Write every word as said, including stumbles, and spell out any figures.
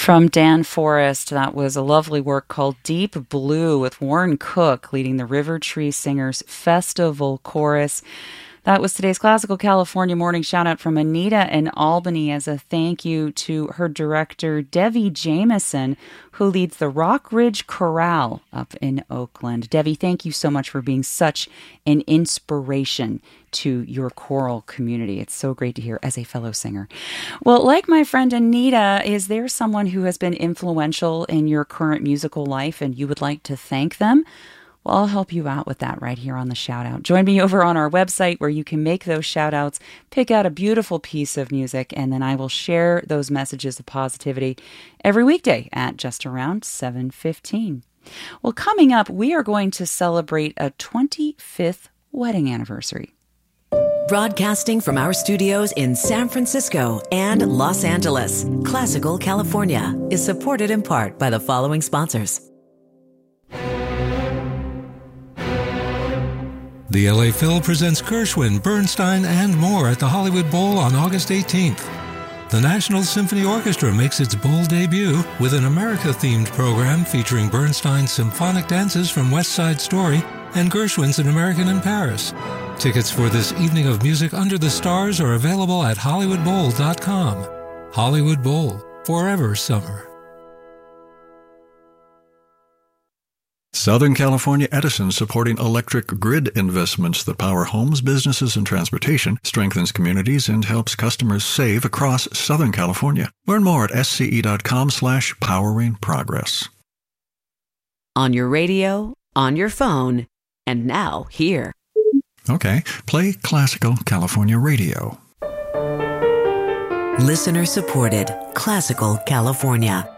From Dan Forrest, that was a lovely work called Deep Blue with Warren Cook leading the River Tree Singers Festival Chorus. That was today's Classical California morning shout out from Anita in Albany as a thank you to her director, Devi Jameson, who leads the Rock Ridge Chorale up in Oakland. Devi, thank you so much for being such an inspiration to your choral community. It's so great to hear as a fellow singer. Well, like my friend Anita, is there someone who has been influential in your current musical life and you would like to thank them? Well, I'll help you out with that right here on the shout out. Join me over on our website where you can make those shout outs, pick out a beautiful piece of music, and then I will share those messages of positivity every weekday at just around seven fifteen. Well, coming up, we are going to celebrate a twenty-fifth wedding anniversary. Broadcasting from our studios in San Francisco and Los Angeles, Classical California is supported in part by the following sponsors. The L A Phil presents Gershwin, Bernstein, and more at the Hollywood Bowl on August eighteenth. The National Symphony Orchestra makes its bowl debut with an America-themed program featuring Bernstein's symphonic dances from West Side Story and Gershwin's An American in Paris. Tickets for this evening of music under the stars are available at hollywood bowl dot com. Hollywood Bowl, forever summer. Southern California Edison, supporting electric grid investments that power homes, businesses, and transportation, strengthens communities, and helps customers save across Southern California. Learn more at sce.com slash powering progress. On your radio, on your phone, and now here. Okay, play Classical California Radio. Listener supported Classical California.